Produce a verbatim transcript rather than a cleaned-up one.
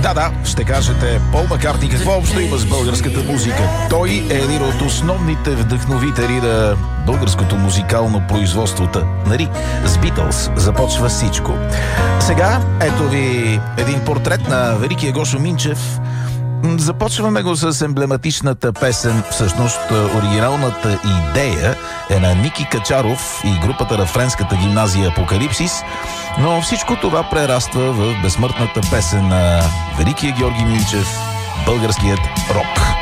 Да, да, ще кажете, Пол Маккартни какво общо има с българската музика? Той е един от основните вдъхновители на българското музикално производство. Нали, с Битълс започва всичко. Сега, ето ви един портрет на великия Гошо Минчев. Започваме го с емблематичната песен. Всъщност, оригиналната идея е на Ники Качаров и групата на френската гимназия Апокалипсис, но всичко това прераства в безсмъртната песен на великия Георги Минчев, българският рок.